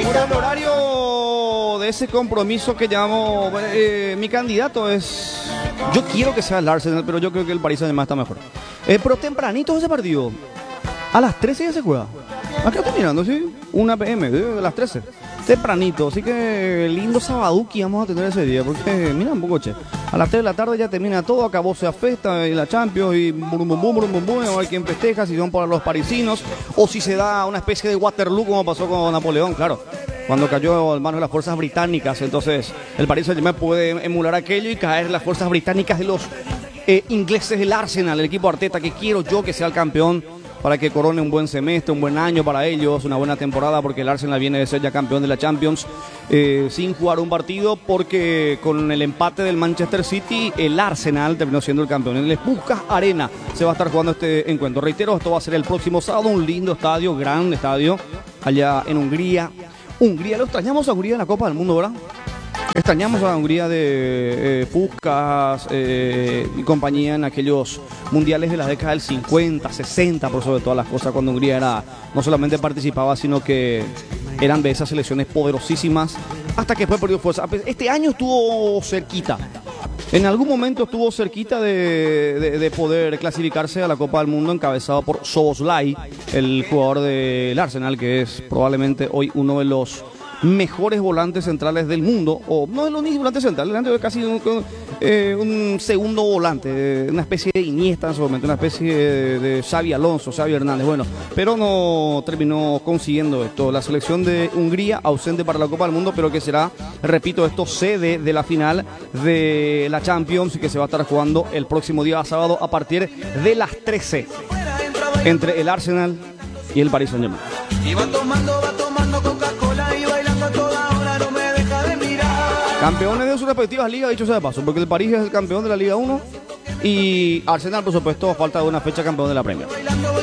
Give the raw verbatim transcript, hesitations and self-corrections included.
Por el horario de ese compromiso que llamo, eh, mi candidato es, yo quiero que sea el Arsenal, pero yo creo que el Paris Saint-Germain está mejor. Eh, pero tempranito ese partido, a las trece ya se juega. Acá estoy mirando, ¿sí? una pe eme, de las trece. Tempranito, así que lindo sabaduki vamos a tener ese día, porque mira un poco, che. A las tres de la tarde ya termina todo, acabó sea festa y la Champions y bum bum bum bum bum bum, a ver quién festeja, si son para los parisinos o si se da una especie de Waterloo como pasó con Napoleón, claro. Cuando cayó en manos de las fuerzas británicas, entonces el Paris Saint-Germain puede emular aquello y caer en las fuerzas británicas de los eh, ingleses, el Arsenal, el equipo Arteta, que quiero yo que sea el campeón, para que corone un buen semestre, un buen año para ellos, una buena temporada, porque el Arsenal viene de ser ya campeón de la Champions eh, sin jugar un partido, porque con el empate del Manchester City, el Arsenal terminó siendo el campeón. En el Puskas Arena se va a estar jugando este encuentro. Reitero, esto va a ser el próximo sábado, un lindo estadio, gran estadio, allá en Hungría. Hungría, lo extrañamos a Hungría en la Copa del Mundo, ¿verdad? Extrañamos a Hungría de eh, Puskas eh, y compañía en aquellos mundiales de la década del cincuenta, sesenta, por sobre todas las cosas, cuando Hungría era, no solamente participaba, sino que eran de esas selecciones poderosísimas, hasta que fue perdido fuerza. Este año estuvo cerquita, en algún momento estuvo cerquita de, de, de poder clasificarse a la Copa del Mundo, encabezado por Szoboszlai, el jugador del Arsenal, que es probablemente hoy uno de los mejores volantes centrales del mundo, o no de los ni volantes centrales, delante casi un, eh, un segundo volante, una especie de Iniesta en su momento, una especie de, de Xavi Alonso, Xavi Hernández, bueno, pero no terminó consiguiendo esto. La selección de Hungría, ausente para la Copa del Mundo, pero que será, repito, esto sede de la final de la Champions, que se va a estar jugando el próximo día sábado a partir de las trece, entre el Arsenal y el Paris Saint-Germain. Y va tomando, va tomando Coca-Cola y bailando a toda hora, no me deja de mirar. Campeones de sus respectivas ligas, dicho sea de paso, porque el París es el campeón de la Liga uno y Arsenal, por supuesto, a falta de una fecha, campeón de la Premier.